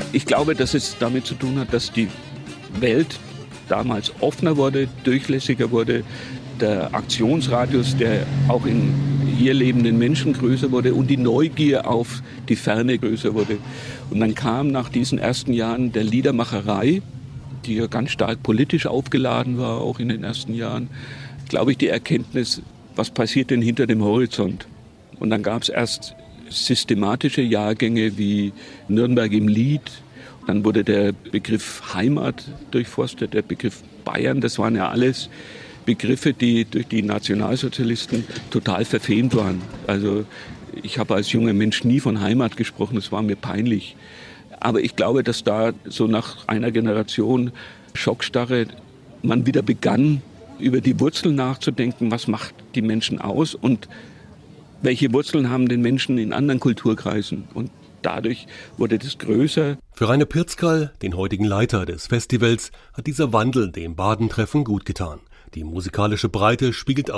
Ich glaube, dass es damit zu tun hat, dass die Welt damals offener wurde, durchlässiger wurde, der Aktionsradius, der auch in hier lebenden Menschen größer wurde und die Neugier auf die Ferne größer wurde. Und dann kam nach diesen ersten Jahren der Liedermacherei, die ja ganz stark politisch aufgeladen war, auch in den ersten Jahren, glaube ich, die Erkenntnis, was passiert denn hinter dem Horizont? Und dann gab es erst systematische Jahrgänge wie Nürnberg im Lied. Dann wurde der Begriff Heimat durchforstet, der Begriff Bayern, das waren ja alles Begriffe, die durch die Nationalsozialisten total verfemt waren. Also ich habe als junger Mensch nie von Heimat gesprochen, das war mir peinlich. Aber ich glaube, dass da so nach einer Generation Schockstarre man wieder begann, über die Wurzeln nachzudenken, was macht die Menschen aus und welche Wurzeln haben den Menschen in anderen Kulturkreisen. Und dadurch wurde das größer. Für Rainer Pirzkal, den heutigen Leiter des Festivals, hat dieser Wandel dem Badentreffen gut getan. Die musikalische Breite spiegelt